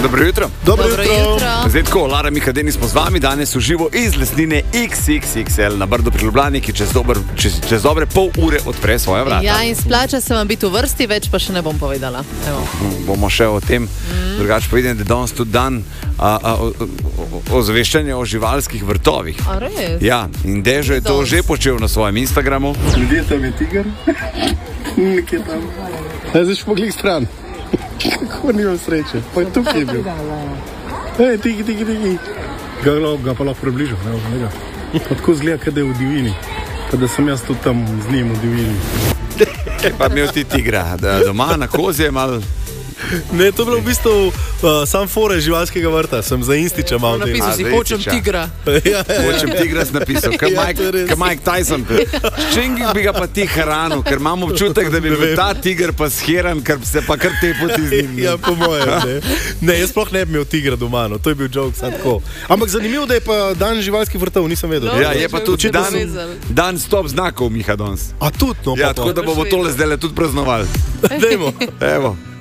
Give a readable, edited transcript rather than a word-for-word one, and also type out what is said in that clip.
Dobro jutro. Dobro jutro. Zdaj tako, Lara Mihadeni smo z vami, danes v živo iz lesnine XXXL na Brdu pri Ljubljani, ki čez dobre pol ure odpre svoja vrata. Ja, in splača se vam biti v vrsti, več pa še ne bom povedala. Evo. Bomo še o tem. Drugače pa vidim, da je danes tudi dan ozaveščanja o živalskih vrtovih. A res? Ja, in Dežo je to že počel na svojem Instagramu. Ljudje, tam je tiger. Nekje tam. Zdaj šel pogled stran. Kako nimam sreče. Pa je tukaj je bil. Tigi. Ga pa lahko približal. Pa tako zgleda, kada je v divini. Kada sem jaz tudi tam z njim v divini. Pa imel ti tigra doma na kozje malo. Ne, to je bilo v bistvu sam fore živalskega vrta, sem za Instiča malo tega. Napisal si, hočem tigra. Hočem tigra si napisal, kaj Mike Tyson. S čim bi ga pa ti hranil, ker imam občutek, da bi bil ta tiger pa shiran, ker se pa kar te poti z njim. Ja, po mojem, ne. Ne, jaz sploh ne bi imel tigra doma, no, to je bil joke, sad tako. Ampak zanimivo, da je pa dan živalskih vrtov, nisem vedel. Ja, je pa tudi dan stop znakov, Miha, danes. A tudi, no, ja, tako da bomo tole zdaj tudi praznovali. Dajmo. Evo.